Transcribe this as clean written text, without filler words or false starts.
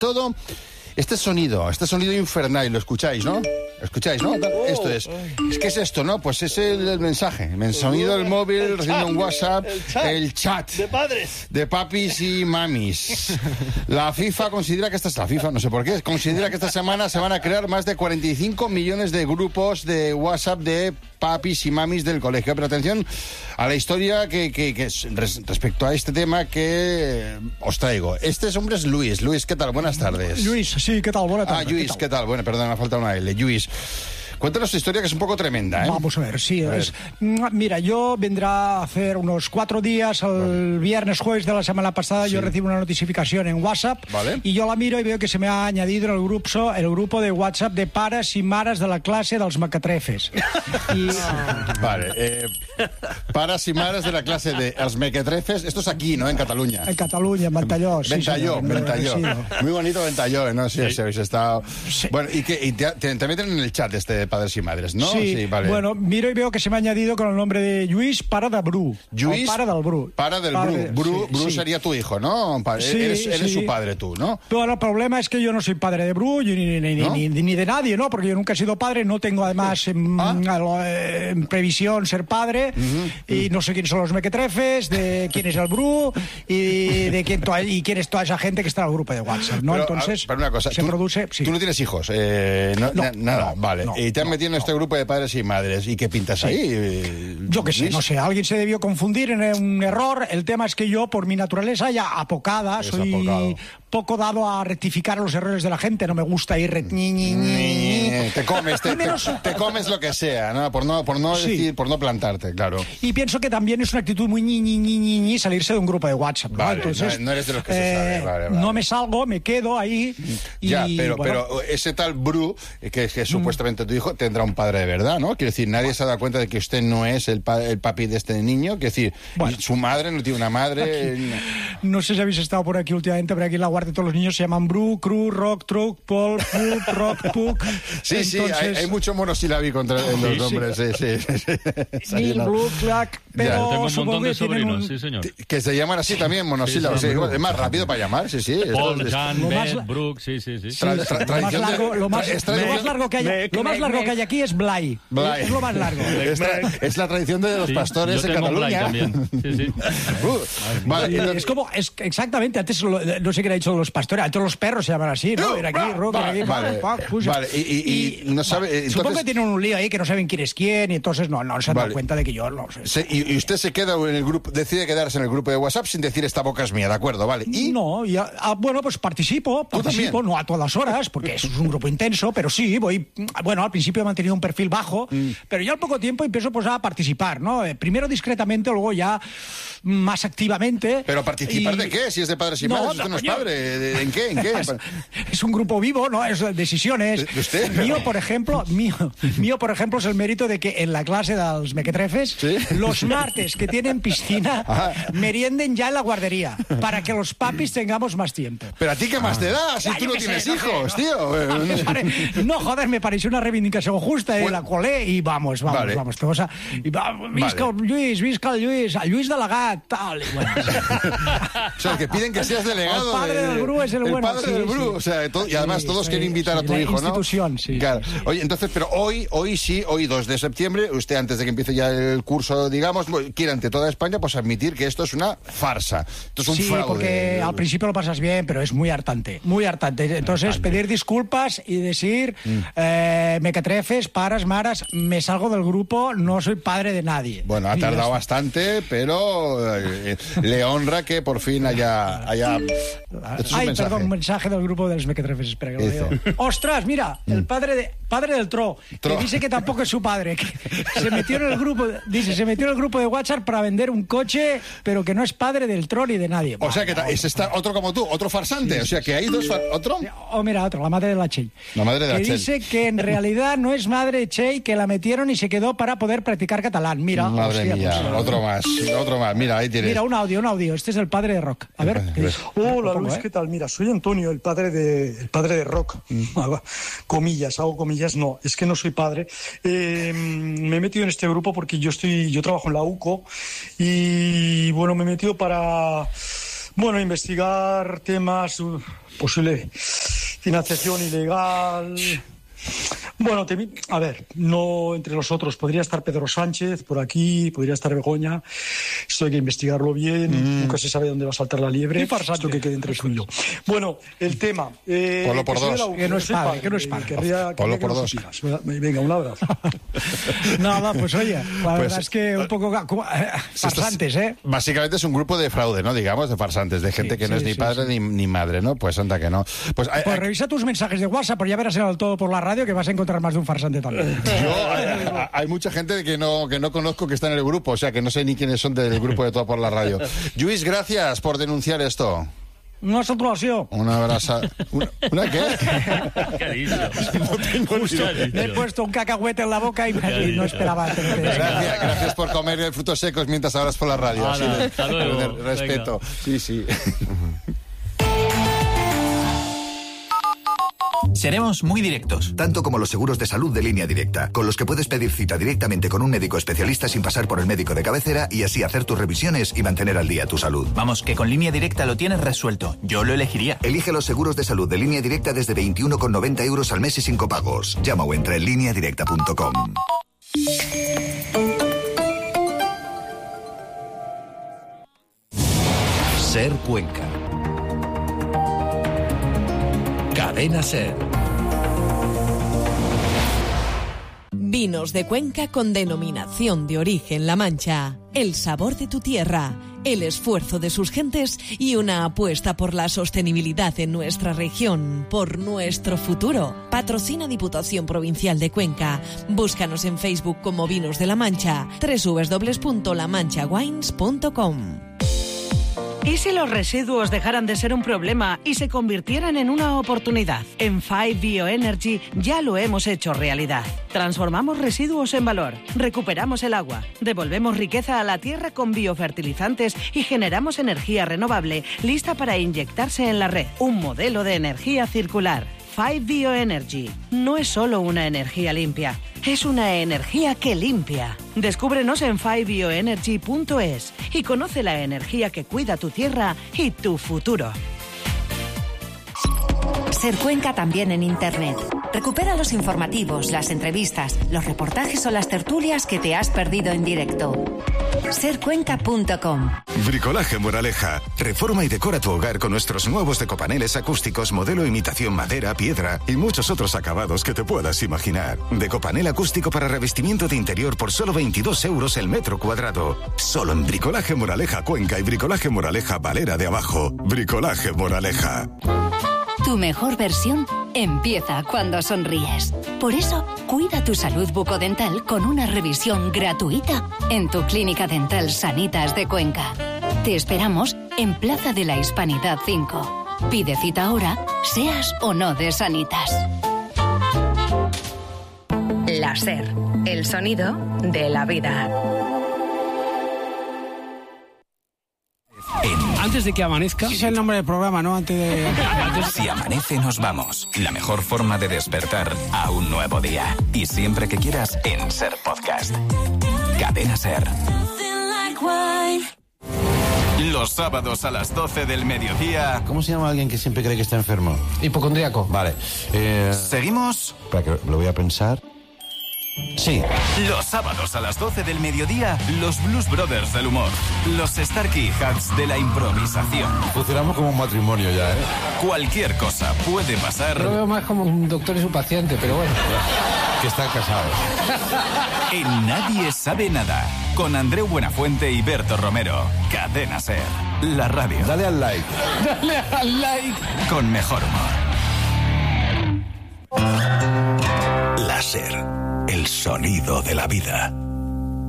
todo este sonido infernal, lo escucháis, ¿no? ¿Escucháis, no? Esto es. ¿Qué es esto, no? Pues es el mensaje. El sonido del móvil, recibiendo un WhatsApp, el chat. De padres. De papis y mamis. La FIFA considera que no sé por qué, considera que esta semana se van a crear más de 45 millones de grupos de WhatsApp de papis y mamis del colegio. Pero atención a la historia que respecto a este tema que os traigo. Este hombre es Luis. Luis, ¿qué tal? Buenas tardes. Luis, sí, ¿qué tal? Buenas tardes. Luis, ¿qué tal? Bueno, perdón, me ha faltado una L. Luis, cuéntanos tu historia, que es un poco tremenda, ¿eh? Vamos a ver, sí. Mira, yo vendrá a hacer unos 4 días, el viernes, jueves de la semana pasada, yo recibo una notificación en WhatsApp, y yo la miro y veo que se me ha añadido en el grupo de WhatsApp de pares i mares de la clase dels mequetrefes. Vale, pares i mares de la clase de els mequetrefes, esto es aquí, ¿no? En Cataluña. En Cataluña, en Ventalló. Ventalló. Muy bonito Ventalló, ¿no? Sí, habéis estado... Sí. Bueno, y te meten en el chat de padres y madres, ¿no? Sí, vale. Bueno, miro y veo que se me ha añadido con el nombre de Lluís, pare de Bru. Lluís, pare del Bru. Pare del Bru. Bru sería tu hijo, ¿no? Eres su padre tú, ¿no? Pero el problema es que yo no soy padre de Bru ni de nadie, ¿no? Porque yo nunca he sido padre, no tengo además en previsión ser padre, y no sé quiénes son los mequetrefes, de quién es el Bru y de quién es toda esa gente que está en el grupo de WhatsApp, ¿no? Pero, entonces pero una cosa, se produce... Sí. Tú no tienes hijos, nada, vale. Y te han metido en este grupo de padres y madres. ¿Y qué pintas ahí? Yo qué sé, no sé. Alguien se debió confundir en un error. El tema es que yo, por mi naturaleza ya apocada, soy poco dado a rectificar los errores de la gente. No me gusta ir... Te comes lo que sea, ¿no? Por no decir, por no plantarte, claro. Y pienso que también es una actitud muy salirse de un grupo de WhatsApp, ¿no? Vale, entonces, no eres de los que se sabe. Vale. No me salgo, me quedo ahí. Pero ese tal Bru, que supuestamente tu hijo, tendrá un padre de verdad, ¿no? Quiero decir, nadie se ha dado cuenta de que usted no es el papi de este niño. Quiero decir, su madre no tiene una madre. No sé si habéis estado por aquí últimamente, pero aquí en la Guardia todos los niños se llaman Bru, Cru, Rock, Truc, Paul, Pup, Rock, Puc. Sí, entonces... hay mucho monosílabico entre los nombres. Sí. Neil, Blue, Clack, pero tengo un supongo montón de que tienen sobrinos, sí, señor. Que se llaman así también, monosílabos. Es más rápido para llamar, sí. Paul, Jan, Ben, Brooke, sí. Lo más largo que hay aquí es Blay. Es lo más largo. Es la tradición de los pastores en Cataluña. También. Sí. Vale, es como, exactamente, antes no sé qué ha dicho los pastores, antes los perros se llaman así, ¿no? Era aquí, Vale, y no sabe... Supongo que tienen un lío ahí que no saben quién es quién y entonces no se han dado cuenta de que yo no sé. Y usted se queda en el grupo, decide quedarse en el grupo de WhatsApp sin decir esta boca es mía, ¿de acuerdo? Vale. ¿Y? No, bueno, pues participo, no a todas horas, porque es un grupo intenso, pero sí, bueno, al principio he mantenido un perfil bajo, pero ya al poco tiempo empiezo pues a participar, ¿no? Primero discretamente, luego ya más activamente. ¿Pero participar de qué? Si es de padres y madres, usted no es padre. ¿En qué? Es un grupo vivo, ¿no? Es decisiones. ¿De usted? Mío, por ejemplo, es el mérito de que en la clase dels mequetrefes, los martes que tienen piscina, merienden ya en la guardería, para que los papis tengamos más tiempo. ¿Pero a ti qué más te da? Si tú no tienes hijos, tío. No, joder, me pareció una reivindicación justa y la colé y vamos todos a... Visca el Lluís de Lagat, tal. O sea, que piden que seas delegado. El padre del Bru es el bueno. El padre del Bru, o sea, y además todos quieren invitar a tu hijo, ¿no? Institución, sí. Claro. Oye, entonces, pero hoy 2 de septiembre, usted antes de que empiece ya el curso, digamos, quiere ante toda España pues admitir que esto es una farsa. Esto es un fraude. Porque al principio lo pasas bien, pero es muy hartante. Entonces, pedir disculpas y decir, mequetrefes, pares, mares, me salgo del grupo, no soy padre de nadie. Bueno, ha tardado bastante, pero le honra que por fin haya un mensaje del grupo de los mequetrefes, espera que lo leo. Ostras, mira, el padre del Tro, que dice que tampoco es su padre, que se metió en el grupo de WhatsApp para vender un coche, pero que no es padre del Tro ni de nadie. O sea que es otro como tú, otro farsante. Sí. O sea que hay dos ¿otro? Mira, otro, la madre de la Txell. La madre de la Txell. Dice que en realidad no es madre de Txell, que la metieron y se quedó para poder practicar catalán. Mira, madre mía, otro más. Mira, ahí tienes. Mira, un audio. Este es el padre de Rock. A ver. Hola, Luis, ¿qué tal? Mira, soy Antonio, el padre de Rock. Comillas, hago comillas, no, es que no soy padre. Me he metido en este grupo porque yo trabajo en la UCO y bueno, me he metido para Bueno, investigar temas, posible financiación ilegal. Bueno, a ver, no entre nosotros. Podría estar Pedro Sánchez por aquí, podría estar Begoña. Esto hay que investigarlo bien. Nunca se sabe dónde va a saltar la liebre. Esto que quede entre tú y yo. Bueno, el tema. Ponlo por dos. Que no es padre, que no es padre. Ponlo por dos. Venga, un abrazo. Nada, pues oye, la verdad es que un poco farsantes, ¿eh? Básicamente es un grupo de fraude, ¿no? Digamos, de farsantes, de gente que no es ni padre ni madre, ¿no? Pues anda que no. Pues revisa tus mensajes de WhatsApp, pues ya verás el todo por la radio que vas a encontrar más de un farsante también. Hay mucha gente que no conozco que está en el grupo, o sea que no sé ni quiénes son del grupo de Todo por la Radio. Luis, gracias por denunciar esto. Una saturación. Un abrazo. ¿Una qué? ¿Qué ha dicho? No tengo ni idea. Me he puesto un cacahuete en la boca y no esperaba. Gracias por comer frutos secos mientras hablas por la radio. Hola, hasta luego. Respeto. Venga. Sí. Seremos muy directos. Tanto como los seguros de salud de Línea Directa, con los que puedes pedir cita directamente con un médico especialista sin pasar por el médico de cabecera y así hacer tus revisiones y mantener al día tu salud. Vamos, que con Línea Directa lo tienes resuelto. Yo lo elegiría. Elige los seguros de salud de Línea Directa desde 21,90 € al mes y sin copagos. Llama o entra en lineadirecta.com. Ser Cuenca. Cadena Ser. Vinos de Cuenca con denominación de origen La Mancha. El sabor de tu tierra, el esfuerzo de sus gentes y una apuesta por la sostenibilidad en nuestra región, por nuestro futuro. Patrocina Diputación Provincial de Cuenca. Búscanos en Facebook como Vinos de La Mancha, www.lamanchawines.com. ¿Y si los residuos dejaran de ser un problema y se convirtieran en una oportunidad? En 5 Bioenergy ya lo hemos hecho realidad. Transformamos residuos en valor, recuperamos el agua, devolvemos riqueza a la tierra con biofertilizantes y generamos energía renovable lista para inyectarse en la red. Un modelo de energía circular. 5 Bioenergy no es solo una energía limpia, es una energía que limpia. Descúbrenos en 5bioenergy.es y conoce la energía que cuida tu tierra y tu futuro. Ser Cuenca también en Internet. Recupera los informativos, las entrevistas, los reportajes o las tertulias que te has perdido en directo. Sercuenca.com. Bricolaje Moraleja. Reforma y decora tu hogar con nuestros nuevos decopaneles acústicos modelo imitación madera, piedra y muchos otros acabados que te puedas imaginar. Decopanel acústico para revestimiento de interior por solo 22 € el metro cuadrado. Solo en Bricolaje Moraleja Cuenca y Bricolaje Moraleja Valera de Abajo. Bricolaje Moraleja. Tu mejor versión empieza cuando sonríes. Por eso, cuida tu salud bucodental con una revisión gratuita en tu Clínica Dental Sanitas de Cuenca. Te esperamos en Plaza de la Hispanidad 5. Pide cita ahora, seas o no de Sanitas. La Ser, el sonido de la vida. Antes de que amanezca. Ese es el nombre del programa, ¿no? Si amanece, nos vamos. La mejor forma de despertar a un nuevo día. Y siempre que quieras, en Ser Podcast. Cadena Ser. Los sábados a las 12 del mediodía. ¿Cómo se llama alguien que siempre cree que está enfermo? Hipocondríaco. Vale. ¿Seguimos? Para que lo voy a pensar. Sí. Los sábados a las 12 del mediodía, los Blues Brothers del humor. Los Starkey Hats de la improvisación. Funcionamos como un matrimonio ya, ¿eh? Cualquier cosa puede pasar. Lo veo más como un doctor y su paciente, pero bueno. Que están casados. En Nadie Sabe Nada. Con Andreu Buenafuente y Berto Romero. Cadena Ser. La radio. Dale al like. Dale al like. Con mejor humor. La Ser. El sonido de la vida.